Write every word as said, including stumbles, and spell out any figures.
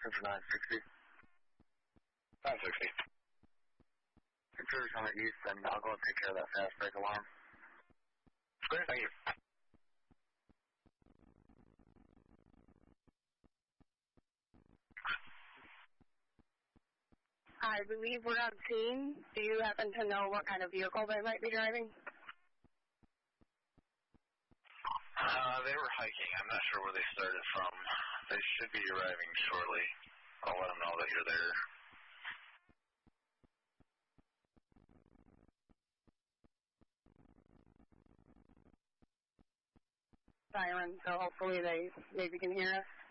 Center nine sixty. nine sixty. Intruders on the east, and I'll go and take care of that fast break alarm. Clear, thank you. I believe we're on scene. Do you happen to know what kind of vehicle they might be driving? Uh, they were hiking. I'm not sure where they started from. They should be arriving shortly. I'll let them know that you're there. Siren, so hopefully they maybe can hear us.